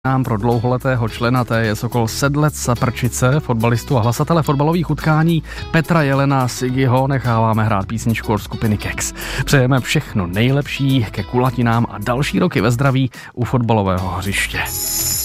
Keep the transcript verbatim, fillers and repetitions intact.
Nám pro dlouholetého člena T J Sokol Sedlec Saprčice, fotbalistu a hlasatele fotbalových utkání Petra Jelena Sigiho necháváme hrát písničku od skupiny Kex. Přejeme všechno nejlepší ke kulatinám a další roky ve zdraví u fotbalového hřiště.